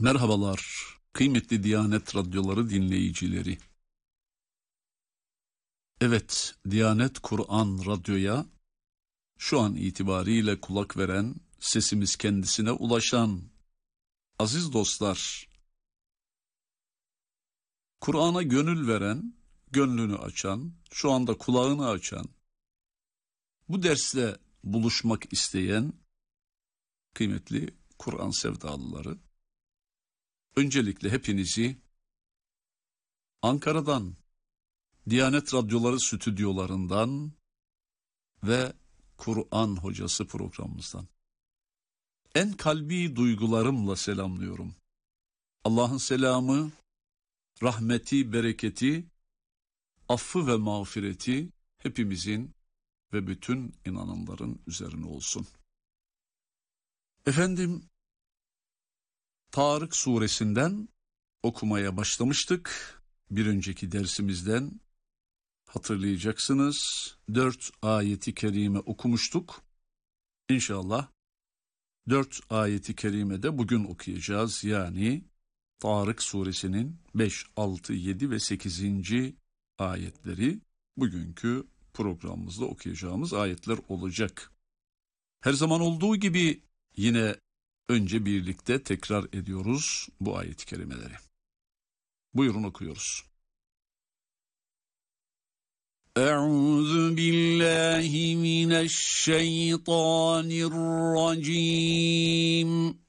Merhabalar, kıymetli Diyanet Radyoları dinleyicileri. Evet, Diyanet Kur'an Radyo'ya şu an itibariyle kulak veren, sesimiz kendisine ulaşan aziz dostlar, Kur'an'a gönül veren, gönlünü açan, şu anda kulağını açan, bu dersle buluşmak isteyen kıymetli Kur'an sevdalıları, öncelikle hepinizi Ankara'dan, Diyanet Radyoları stüdyolarından ve Kur'an Hocası programımızdan en kalbi duygularımla selamlıyorum. Allah'ın selamı, rahmeti, bereketi, affı ve mağfireti hepimizin ve bütün inananların üzerine olsun. Efendim, Tarık suresinden okumaya başlamıştık. Bir önceki dersimizden hatırlayacaksınız. 4 ayeti kerime okumuştuk. İnşallah 4 ayeti kerimede bugün okuyacağız. Yani Tarık suresinin 5, 6, 7 ve 8. ayetleri bugünkü programımızda okuyacağımız ayetler olacak. Her zaman olduğu gibi yine önce birlikte tekrar ediyoruz bu ayet-i kerimeleri. Buyurun okuyoruz. Euzu billahi mineşşeytanirracim.